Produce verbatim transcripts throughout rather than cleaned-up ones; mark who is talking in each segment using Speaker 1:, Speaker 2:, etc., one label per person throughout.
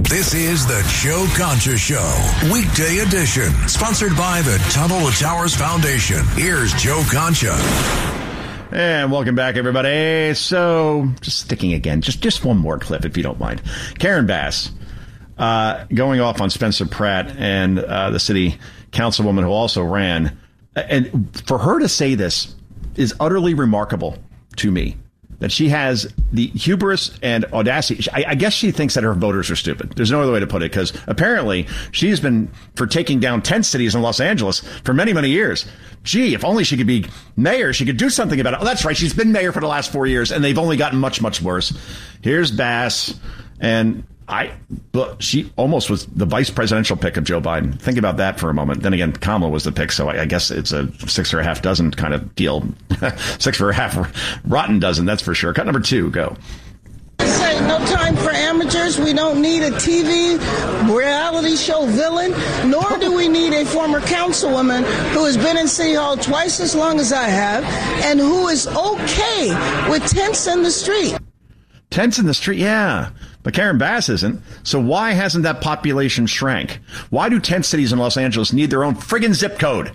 Speaker 1: This is the Joe Concha Show, weekday edition, sponsored by the Tunnel to Towers Foundation. Here's Joe Concha.
Speaker 2: And welcome back, everybody. So, just sticking again, just just one more clip, if you don't mind. Karen Bass uh, going off on Spencer Pratt and uh, the city councilwoman who also ran. And for her to say this is utterly remarkable to me. That she has the hubris and audacity. I, I guess she thinks that her voters are stupid. There's no other way to put it, because apparently she's been for taking down tent cities in Los Angeles for many, many years. Gee, if only she could be mayor, she could do something about it. Oh, that's right. She's been mayor for the last four years, and they've only gotten much, much worse. Here's Bass, and I, but she almost was the vice presidential pick of Joe Biden. Think about that for a moment. Then again, Kamala was the pick, so I, I guess it's a six or a half dozen kind of deal. Six for a half rotten dozen, that's for sure. Cut number two, go.
Speaker 3: Say no time for amateurs. We don't need a T V reality show villain, nor do we need a former councilwoman who has been in City Hall twice as long as I have and who is okay with tents in the street.
Speaker 2: Tents in the street, yeah. But Karen Bass isn't. So why hasn't that population shrank? Why do tent cities in Los Angeles need their own friggin' zip code?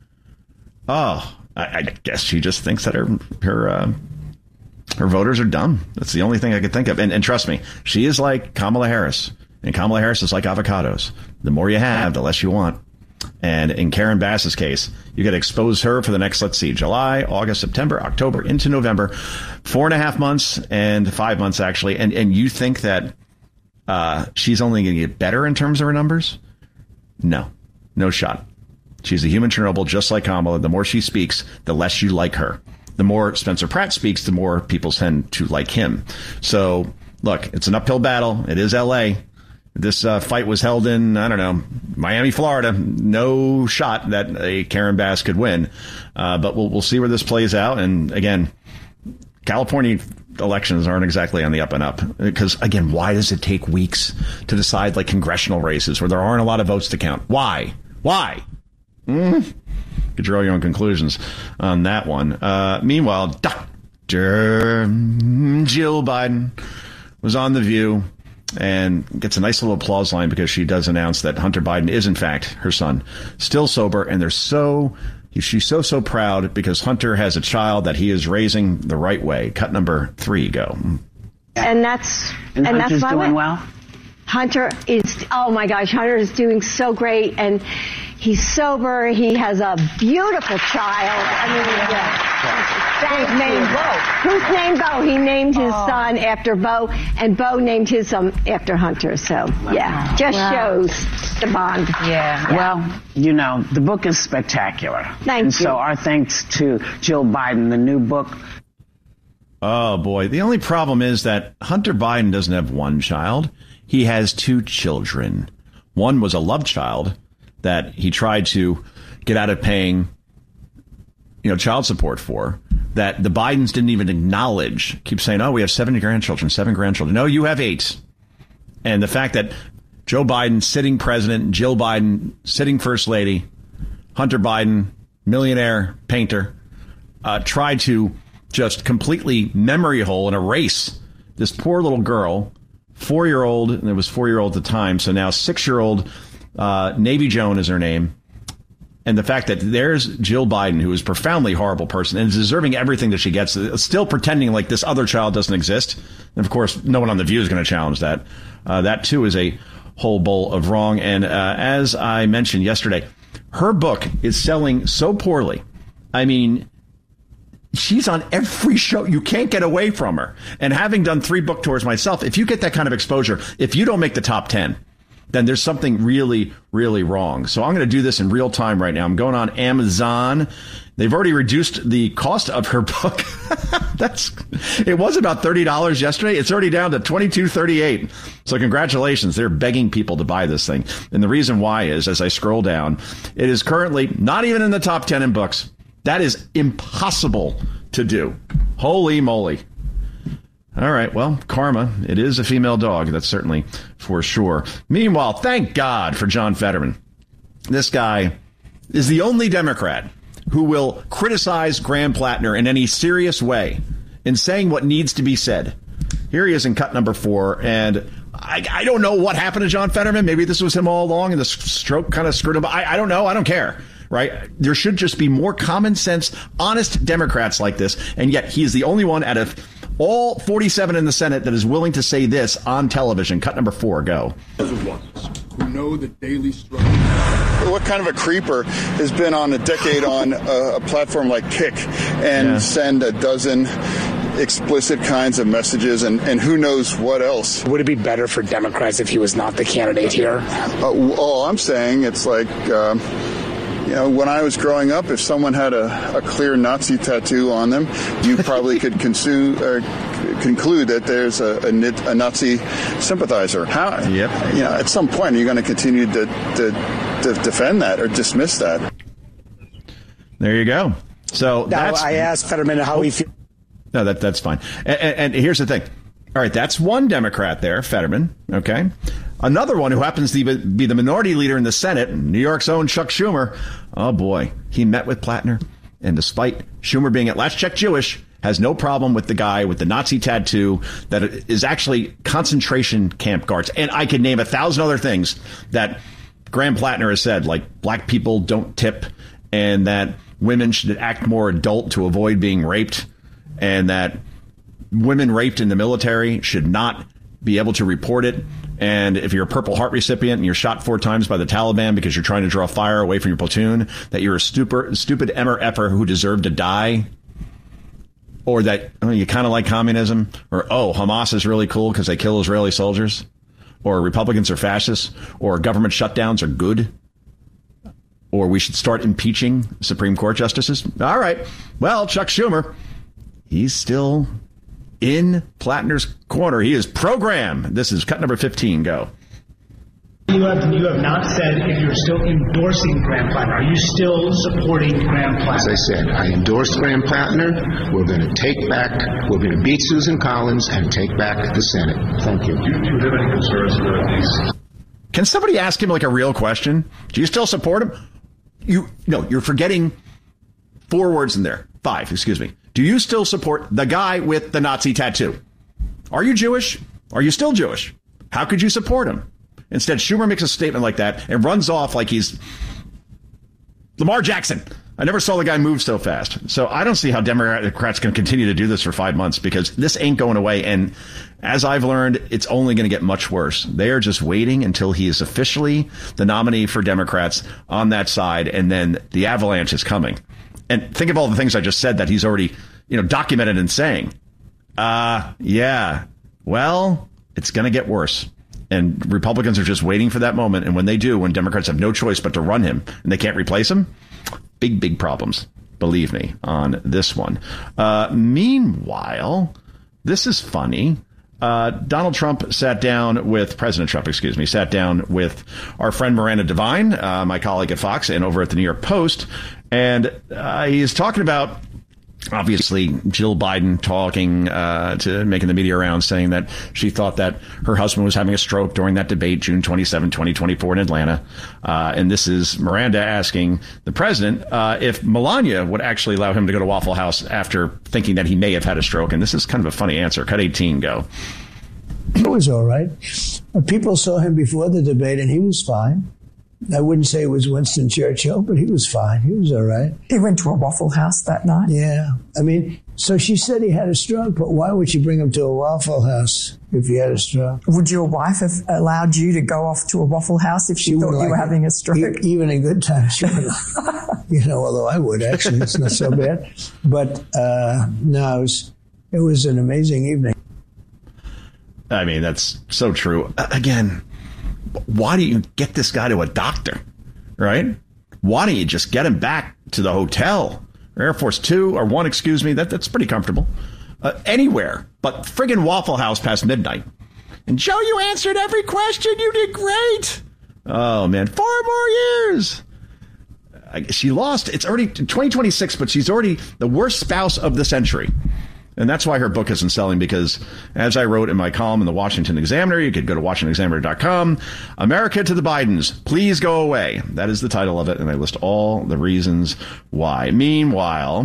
Speaker 2: Oh, I, I guess she just thinks that her her uh, her voters are dumb. That's the only thing I could think of. And, and trust me, she is like Kamala Harris. And Kamala Harris is like avocados. The more you have, the less you want. And in Karen Bass's case, you got to expose her for the next, let's see, July, August, September, October, into November, four and a half months and five months, actually. And and you think that uh, she's only going to get better in terms of her numbers? No, no shot. She's a human Chernobyl, just like Kamala. The more she speaks, the less you like her. The more Spencer Pratt speaks, the more people tend to like him. So, look, it's an uphill battle. It is L A. This uh, fight was held in, I don't know, Miami, Florida. No shot that a Karen Bass could win. Uh, but we'll we'll see where this plays out. And again, California elections aren't exactly on the up and up. Because, again, why does it take weeks to decide, like, congressional races where there aren't a lot of votes to count? Why? Why? Mm. You can draw your own conclusions on that one. Uh, meanwhile, Doctor Jill Biden was on The View and gets a nice little applause line because she does announce that Hunter Biden is, in fact, her son, still sober. And they're so, she's so, so proud because Hunter has a child that he is raising the right way. Cut number three, go.
Speaker 4: And that's,
Speaker 5: and,
Speaker 4: and
Speaker 5: Hunter's
Speaker 4: that's
Speaker 5: doing
Speaker 4: why
Speaker 5: well?
Speaker 4: Hunter is, oh my gosh, Hunter is doing so great. And he's sober. He has a beautiful child. I mean, yeah. Whose named Bo? Who's named Bo? He named his oh. son after Bo, and Bo named his son after Hunter. So, yeah, just wow. shows the bond.
Speaker 5: Yeah. yeah. Well, you know, the book is spectacular.
Speaker 4: Thank
Speaker 5: and
Speaker 4: you.
Speaker 5: So our thanks to Jill Biden, the new book.
Speaker 2: Oh, boy. The only problem is that Hunter Biden doesn't have one child. He has two children. One was a love child that he tried to get out of paying, you know, child support for, that the Bidens didn't even acknowledge. Keep saying, oh, we have seven grandchildren, seven grandchildren. No, you have eight. And the fact that Joe Biden, sitting president, Jill Biden, sitting first lady, Hunter Biden, millionaire painter, uh, tried to just completely memory hole and erase this poor little girl, four-year-old, and it was four-year-old at the time, so now six-year-old uh, Navy Joan is her name. And the fact that there's Jill Biden, who is a profoundly horrible person and is deserving everything that she gets, still pretending like this other child doesn't exist. And, of course, no one on The View is going to challenge that. Uh, that, too, is a whole bowl of wrong. And uh, as I mentioned yesterday, her book is selling so poorly. I mean, she's on every show. You can't get away from her. And having done three book tours myself, if you get that kind of exposure, if you don't make the top ten, then there's something really, really wrong. So I'm going to do this in real time right now. I'm going on Amazon. They've already reduced the cost of her book. That's it was about thirty dollars yesterday. It's already down to twenty-two thirty-eight. So congratulations. They're begging people to buy this thing. And the reason why is, as I scroll down, it is currently not even in the top ten in books. That is impossible to do. Holy moly. All right, well, karma, it is a female dog, that's certainly for sure. Meanwhile, thank God for John Fetterman. This guy is the only Democrat who will criticize Graham Plattner in any serious way in saying what needs to be said. Here he is in cut number four, and I, I don't know what happened to John Fetterman. Maybe this was him all along and the stroke kind of screwed him. I, I don't know. I don't care. Right. There should just be more common sense, honest Democrats like this. And yet he is the only one out of all forty-seven in the Senate that is willing to say this on television. Cut number four. Go.
Speaker 6: Who know the daily struggle. What kind of a creeper has been on a decade on a, a platform like Kick and yeah. send a dozen explicit kinds of messages and, and who knows what else?
Speaker 7: Would it be better for Democrats if he was not the candidate here?
Speaker 6: Uh, all I'm saying, it's like, um, you know, when I was growing up, if someone had a, a clear Nazi tattoo on them, you probably could consume or conclude that there's a, a, a Nazi sympathizer. How?
Speaker 2: Yep.
Speaker 6: You know, at some point, are you going to continue to, to, to defend that or dismiss that?
Speaker 2: There you go. So
Speaker 7: now,
Speaker 2: that's,
Speaker 7: I asked Fetterman how he feels.
Speaker 2: No, that that's fine. And, and, and here's the thing. All right, that's one Democrat there, Fetterman. OK, another one who happens to be, be the minority leader in the Senate, New York's own Chuck Schumer. Oh, boy, he met with Plattner. And despite Schumer being at last check Jewish, has no problem with the guy with the Nazi tattoo that is actually concentration camp guards. And I could name a thousand other things that Graham Plattner has said, like black people don't tip and that women should act more adult to avoid being raped. And that women raped in the military should not be able to report it. And if you're a Purple Heart recipient and you're shot four times by the Taliban because you're trying to draw fire away from your platoon, that you're a stupid, stupid Emmer effer who deserved to die. Or that oh, you kind of like communism. Or, oh, Hamas is really cool because they kill Israeli soldiers. Or Republicans are fascists. Or government shutdowns are good. Or we should start impeaching Supreme Court justices. All right. Well, Chuck Schumer, he's still in Plattner's corner. He is programmed. This is cut number fifteen. Go.
Speaker 8: You have, you have not said if you're still endorsing Graham Plattner. Are you still supporting Graham Plattner?
Speaker 9: As I said, I endorse Graham Plattner. We're going to take back, we're going to beat Susan Collins and take back the Senate. Thank you. Do you, do you have any concerns about these?
Speaker 2: Can somebody ask him like a real question? Do you still support him? You No, you're forgetting four words in there. Five, excuse me. Do you still support the guy with the Nazi tattoo? Are you Jewish? Are you still Jewish? How could you support him? Instead, Schumer makes a statement like that and runs off like he's Lamar Jackson. I never saw the guy move so fast. So I don't see how Democrats can continue to do this for five months because this ain't going away. And as I've learned, it's only going to get much worse. They are just waiting until he is officially the nominee for Democrats on that side. And then the avalanche is coming. And think of all the things I just said that he's already, you know, documented and saying. Uh, yeah, well, it's going to get worse. And Republicans are just waiting for that moment. And when they do, when Democrats have no choice but to run him and they can't replace him, big, big problems, believe me, on this one. Uh, meanwhile, this is funny. Uh, Donald Trump sat down with President Trump, excuse me, sat down with our friend Miranda Devine, uh, my colleague at Fox and over at the New York Post. And uh, he's talking about, obviously, Jill Biden talking uh, to making the media rounds, saying that she thought that her husband was having a stroke during that debate, June twenty-seventh, twenty twenty-four in Atlanta. Uh, and this is Miranda asking the president uh, if Melania would actually allow him to go to Waffle House after thinking that he may have had a stroke. And this is kind of a funny answer. Cut eighteen, go.
Speaker 10: It was all right. People saw him before the debate, and he was fine. I wouldn't say it was Winston Churchill, but he was fine. He was all right.
Speaker 11: He went to a Waffle House that night?
Speaker 10: Yeah. I mean, so she said he had a stroke, but why would she bring him to a Waffle House if he had a stroke?
Speaker 11: Would your wife have allowed you to go off to a Waffle House if she, she thought you like were it. having a stroke? E-
Speaker 10: even in good times, she would. You know, although I would, actually. It's not so bad. But, uh, no, it was, it was an amazing evening.
Speaker 2: I mean, that's so true. Uh, again, why do you get this guy to a doctor, right? Why don't you just get him back to the hotel, Air Force Two or One, excuse me? That that's pretty comfortable. Uh, anywhere but friggin' Waffle House past midnight. And Joe, you answered every question. You did great. Oh man, four more years. I, she lost. It's already twenty twenty-six, but she's already the worst spouse of the century. And that's why her book isn't selling, because as I wrote in my column in the Washington Examiner, you could go to washington examiner dot com, America to the Bidens, please go away. That is the title of it, and I list all the reasons why. Meanwhile,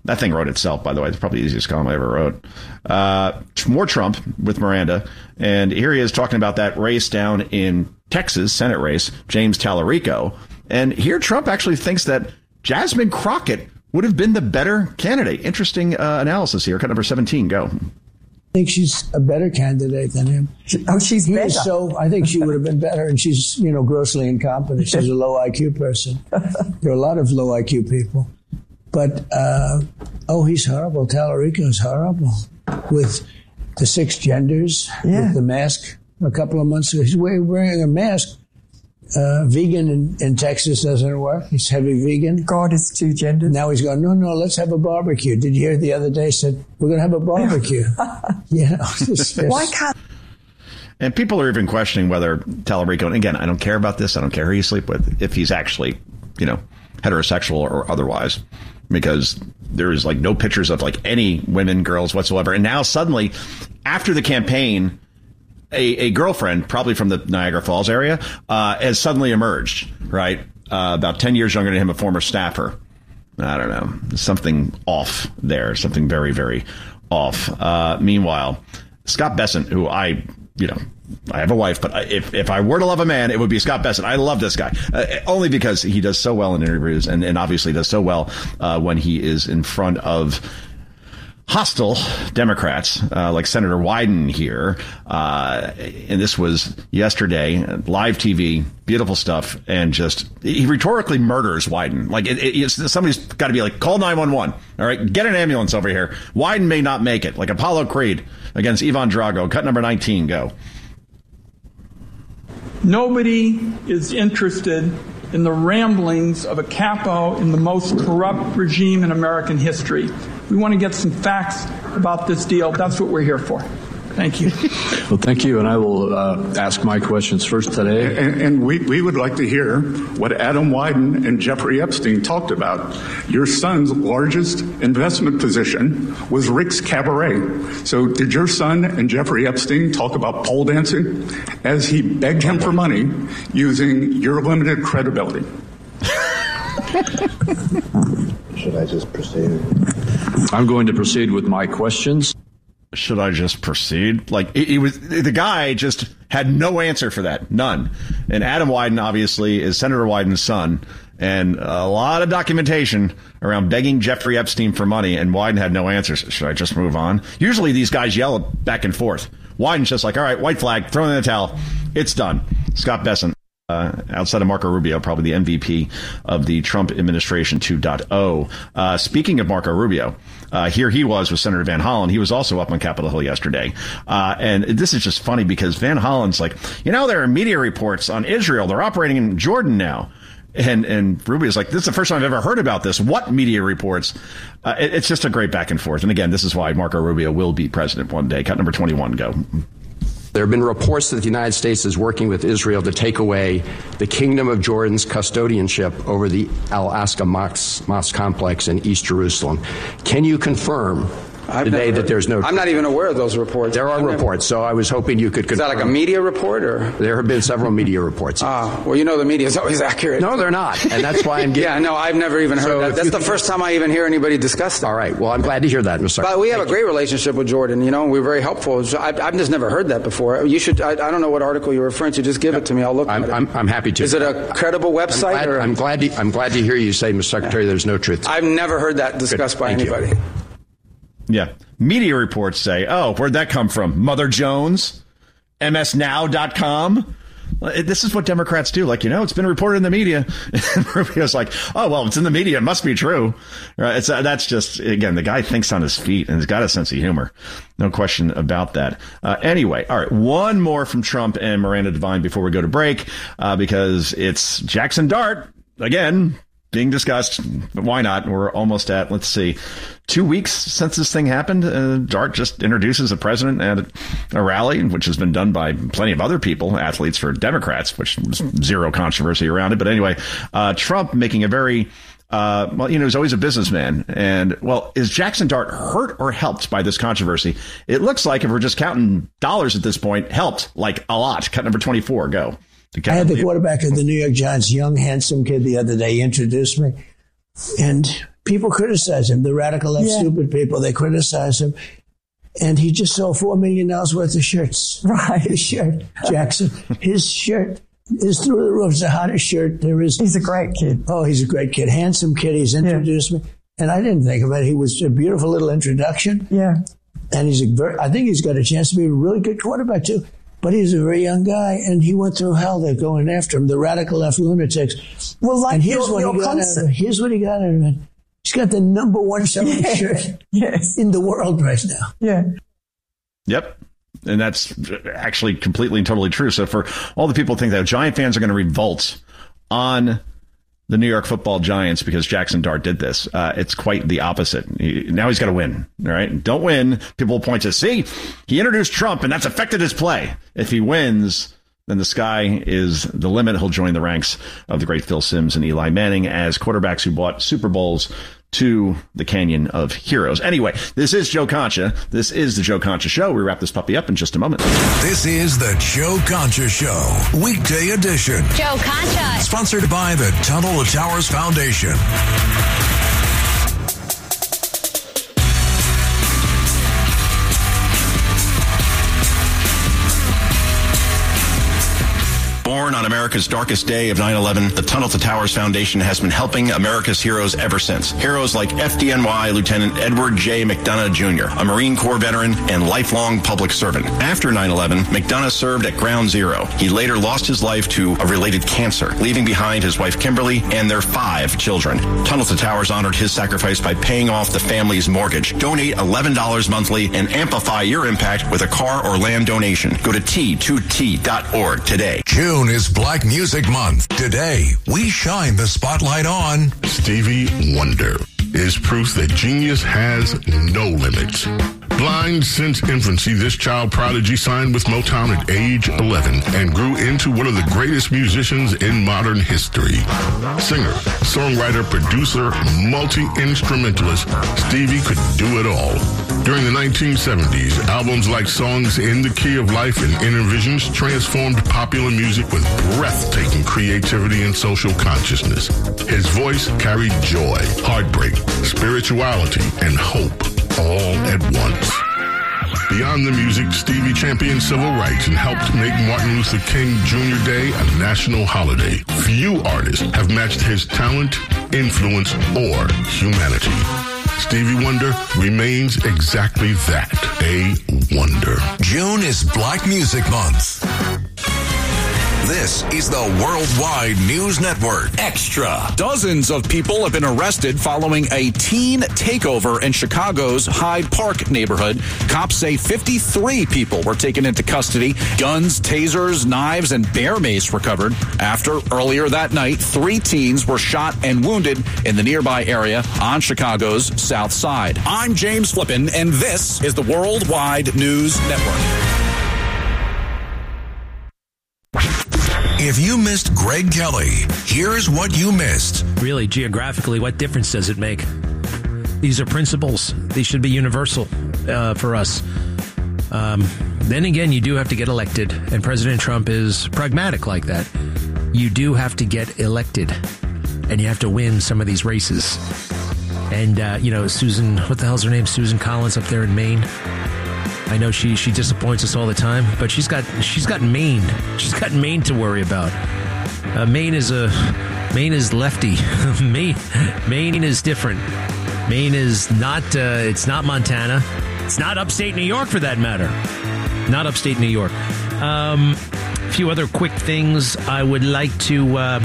Speaker 2: That thing wrote itself, by the way. It's probably the easiest column I ever wrote. Uh, more Trump with Miranda. And here he is talking about that race down in Texas, Senate race, James Tallarico. And here Trump actually thinks that Jasmine Crockett would have been the better candidate. Interesting uh, analysis here. Cut number seventeen, go.
Speaker 10: I think she's a better candidate than him.
Speaker 11: Oh, she's
Speaker 10: he
Speaker 11: better.
Speaker 10: Is so I think she would have been better, and she's, you know, grossly incompetent. She's a low I Q person. There are a lot of low I Q people. But, uh, oh, he's horrible. Tallarico's horrible. With the six genders, yeah. with the mask a couple of months ago. He's wearing a mask. Uh, vegan in, in Texas doesn't work. He's heavy vegan.
Speaker 11: God is two genders.
Speaker 10: Now he's going, no, no, let's have a barbecue. Did you hear the other day said, we're going to have a barbecue. you know, just, just,
Speaker 11: Why can't...
Speaker 2: And people are even questioning whether Tallarico, and again, I don't care about this. I don't care who you sleep with, if he's actually, you know, heterosexual or otherwise, because there is like no pictures of like any women, girls whatsoever. And now suddenly, after the campaign, A, a girlfriend, probably from the Niagara Falls area, uh, has suddenly emerged, right? Uh, about ten years younger than him, a former staffer. I don't know. There's something off there. Something very, very off. Uh, meanwhile, Scott Bessent, who I, you know, I have a wife, but if, if I were to love a man, it would be Scott Bessent. I love this guy, uh, only because he does so well in interviews and, and obviously does so well uh, when he is in front of hostile Democrats, uh, like Senator Wyden here. Uh, and this was yesterday, live T V, beautiful stuff. And just, he rhetorically murders Wyden. Like, it, it, it's, somebody's got to be like, call nine one one. All right, get an ambulance over here. Wyden may not make it. Like Apollo Creed against Ivan Drago. Cut number nineteen, go.
Speaker 12: Nobody is interested in the ramblings of a capo in the most corrupt regime in American history. We want to get some facts about this deal. That's what we're here for. Thank you.
Speaker 13: Well, thank you. And I will uh, ask my questions first today.
Speaker 14: And, and we, we would like to hear what Adam Wyden and Jeffrey Epstein talked about. Your son's largest investment position was Rick's Cabaret. So did your son and Jeffrey Epstein talk about pole dancing as he begged him for money using your limited credibility?
Speaker 13: Should I just proceed? I'm going to proceed with my questions.
Speaker 2: Should I just proceed? Like, he, he was, the guy just had no answer for that. None. And Adam Wyden, obviously, is Senator Wyden's son. And a lot of documentation around begging Jeffrey Epstein for money. And Wyden had no answers. Should I just move on? Usually these guys yell back and forth. Wyden's just like, all right, white flag, throw in the towel. It's done. Scott Bessent. Uh, outside of Marco Rubio, probably the M V P of the Trump administration two point oh. Uh, speaking of Marco Rubio, uh, here he was with Senator Van Hollen. He was also up on Capitol Hill yesterday. Uh, and this is just funny because Van Hollen's like, you know, there are media reports on Israel. They're operating in Jordan now. And and Rubio's like, this is the first time I've ever heard about this. What media reports? Uh, it, it's just a great back and forth. And again, this is why Marco Rubio will be president one day. Cut number twenty-one, go.
Speaker 15: There have been reports that the United States is working with Israel to take away the Kingdom of Jordan's custodianship over the Al-Aqsa Mosque, Mosque complex in East Jerusalem. Can you confirm
Speaker 16: I've
Speaker 15: today
Speaker 16: never,
Speaker 15: that there's no...
Speaker 16: I'm not even aware of those reports.
Speaker 15: There are
Speaker 16: I've
Speaker 15: reports,
Speaker 16: never,
Speaker 15: so I was hoping you could confirm.
Speaker 16: Is that like a media report? or?
Speaker 15: There have been several media reports.
Speaker 16: Ah, uh, well, you know the media is always accurate.
Speaker 15: No, they're not, and that's why I'm getting...
Speaker 16: Yeah, no, I've never even heard so that. That's the first time I even hear anybody discuss that.
Speaker 15: All right, well, I'm glad to hear that, Mister
Speaker 16: But we have
Speaker 15: Thank
Speaker 16: a great
Speaker 15: you.
Speaker 16: relationship with Jordan, you know, and we're very helpful. I, I've just never heard that before. You should, I, I don't know what article you're referring to. Just give it to me. I'll look
Speaker 15: I'm,
Speaker 16: at it.
Speaker 15: I'm, I'm happy to.
Speaker 16: Is it a credible website?
Speaker 15: I'm glad,
Speaker 16: or?
Speaker 15: I'm glad, to, I'm glad to hear you say, Mister Secretary, there's no truth.
Speaker 16: I've never heard that discussed Good. by Thank anybody.
Speaker 15: You.
Speaker 2: Yeah. Media reports say, oh, where'd that come from? Mother Jones? M S now dot com? This is what Democrats do. Like, you know, it's been reported in the media. And Rubio's like, oh, well, it's in the media. It must be true. Right? It's, uh, that's just, again, the guy thinks on his feet and he's got a sense of humor. No question about that. Uh, anyway, all right, one more from Trump and Miranda Devine before we go to break, uh, because it's Jackson Dart, again, being discussed. Why not? We're almost at, let's see, two weeks since this thing happened. Uh, Dart just introduces the president at a rally, which has been done by plenty of other people, athletes for Democrats, which was zero controversy around it. But anyway, uh, Trump making a very, uh, well, you know, he's always a businessman. And, well, is Jackson Dart hurt or helped by this controversy? It looks like, if we're just counting dollars at this point, helped like a lot. Cut number twenty-four, go.
Speaker 10: I had the quarterback of the New York Giants, young, handsome kid, the other day. He introduced me. And people criticize him. The radical left
Speaker 11: Yeah.
Speaker 10: stupid people, they criticize him. And he just sold four million dollars worth of shirts.
Speaker 11: Right.
Speaker 10: His shirt, Jackson. His shirt is through the roof. It's the hottest shirt there is.
Speaker 11: He's a great kid.
Speaker 10: Oh, he's a great kid. Handsome kid. He's introduced me. And I didn't think about it. He was a beautiful little introduction.
Speaker 11: Yeah.
Speaker 10: And he's a very, I think he's got a chance to be a really good quarterback too. But he's a very young guy, and he went through hell. They're going after him. The radical left lunatics.
Speaker 11: Well, like
Speaker 10: and here's
Speaker 11: your,
Speaker 10: what
Speaker 11: your
Speaker 10: he got out of
Speaker 11: concert.
Speaker 10: it. Here's what he got out of it. He's got the number one selling
Speaker 11: Yeah.
Speaker 10: shirt
Speaker 11: Yes.
Speaker 10: in the world right now.
Speaker 11: Yeah.
Speaker 2: Yep. And that's actually completely and totally true. So for all the people who think that Giant fans are going to revolt on the New York Football Giants because Jackson Dart did this, uh, it's quite the opposite. He, now he's got to win. All right. Don't win. People will point to, see, he introduced Trump and that's affected his play. If he wins, then the sky is the limit. He'll join the ranks of the great Phil Simms and Eli Manning as quarterbacks who brought Super Bowls to the Canyon of Heroes. Anyway, this is Joe Concha. This is the Joe Concha Show. We wrap this puppy up in just a moment.
Speaker 1: This is the Joe Concha Show, weekday edition.
Speaker 17: Joe Concha.
Speaker 1: Sponsored by the Tunnel to Towers Foundation.
Speaker 18: Born on America's darkest day of nine eleven, the Tunnel to Towers Foundation has been helping America's heroes ever since. Heroes like F D N Y Lieutenant Edward J. McDonough Junior, a Marine Corps veteran and lifelong public servant. After nine eleven, McDonough served at Ground Zero. He later lost his life to a related cancer, leaving behind his wife Kimberly and their five children. Tunnel to Towers honored his sacrifice by paying off the family's mortgage. Donate eleven dollars monthly and amplify your impact with a car or land donation. Go to T two T dot org today.
Speaker 1: June is Black Music Month. Today, we shine the spotlight on
Speaker 19: Stevie Wonder is proof that genius has no limits. Blind since infancy, this child prodigy signed with Motown at age eleven and grew into one of the greatest musicians in modern history. Singer, songwriter, producer, multi-instrumentalist, Stevie could do it all. During the nineteen seventies, albums like Songs in the Key of Life and Inner Visions transformed popular music with breathtaking creativity and social consciousness. His voice carried joy, heartbreak, spirituality, and hope all at once. Beyond the music, Stevie championed civil rights and helped make Martin Luther King Junior Day a national holiday. Few artists have matched his talent, influence, or humanity. Stevie Wonder remains exactly that, a wonder.
Speaker 1: June is Black Music Month. This is the Worldwide News Network Extra.
Speaker 20: Dozens of people have been arrested following a teen takeover in Chicago's Hyde Park neighborhood. Cops say fifty-three people were taken into custody. Guns, tasers, knives, and bear mace recovered after earlier that night, three teens were shot and wounded in the nearby area on Chicago's South Side. I'm James Flippin, and this is the Worldwide News Network.
Speaker 1: If you missed Greg Kelly, here's what you missed.
Speaker 21: Really, geographically, what difference does it make? These are principles. These should be universal uh, for us. Um, then again, you do have to get elected, and President Trump is pragmatic like that. You do have to get elected, and you have to win some of these races. And, uh, you know, Susan, what the hell's her name? Susan Collins up there in Maine. I know she she disappoints us all the time, but she's got she's got Maine. She's got Maine to worry about. Uh, Maine is a Maine is lefty. Maine Maine is different. Maine is not. Uh, it's not Montana. It's not upstate New York, for that matter. Not upstate New York. Um, a few other quick things I would like to. Uh,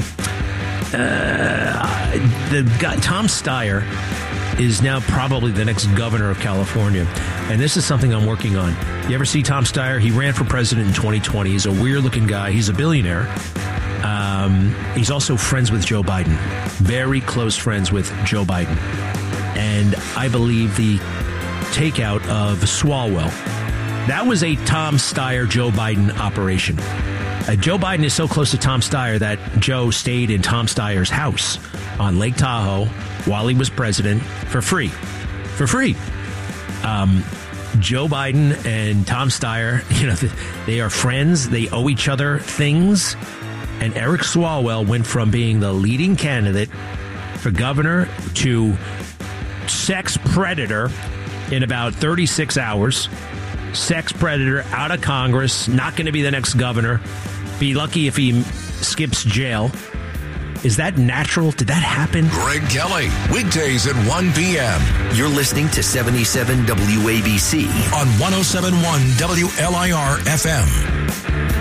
Speaker 21: uh, the guy Tom Steyer is now probably the next governor of California. And this is something I'm working on. You ever see Tom Steyer? He ran for president in twenty twenty. He's a weird-looking guy. He's a billionaire. Um, he's also friends with Joe Biden. Very close friends with Joe Biden. And I believe the takeout of Swalwell, that was a Tom Steyer, Joe Biden operation. Uh, Joe Biden is so close to Tom Steyer that Joe stayed in Tom Steyer's house on Lake Tahoe while he was president for free. For free. Um, Joe Biden and Tom Steyer, you know, they are friends. They owe each other things. And Eric Swalwell went from being the leading candidate for governor to sex predator in about thirty-six hours. Sex predator out of Congress, not going to be the next governor. Be lucky if he skips jail. Is that natural? Did that happen?
Speaker 1: Greg Kelly, weekdays at one p.m.
Speaker 17: You're listening to seventy-seven W A B C
Speaker 1: on one oh seven point one W L I R F M.